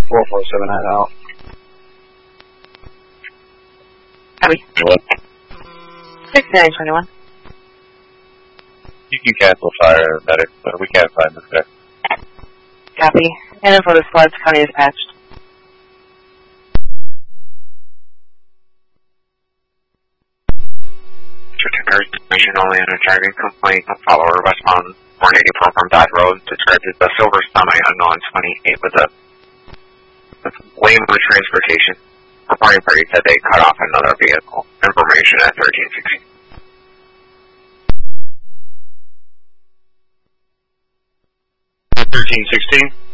447 head out. Copy. 6921. You can cancel fire, medic, but we can't find this guy. Copy. And then for the floods, county dispatched. Information only on a driving complaint of follower westbound 484 from Dot Road, described as the silver semi-unknown 28 with a lane of transportation. Reporting party said they cut off another vehicle. Information at 1316. 1316.